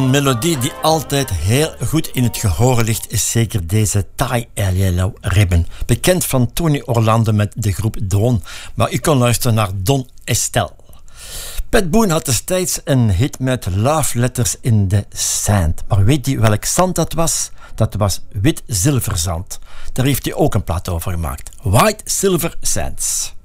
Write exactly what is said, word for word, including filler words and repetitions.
Een melodie die altijd heel goed in het gehoor ligt is zeker deze Tie a Yellow Ribbon. Bekend van Tony Orlando met de groep Dawn, maar u kon luisteren naar Don Estelle. Pat Boone had destijds een hit met Love Letters in the Sand. Maar weet u welk zand dat was? Dat was wit zilverzand. Daar heeft hij ook een plaat over gemaakt. White Silver Sands.